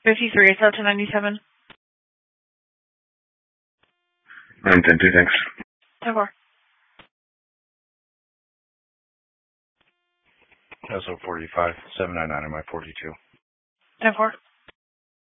53, Delta 97. 910, thanks. 10-4. SO 45, 799 on my 42. 10-4.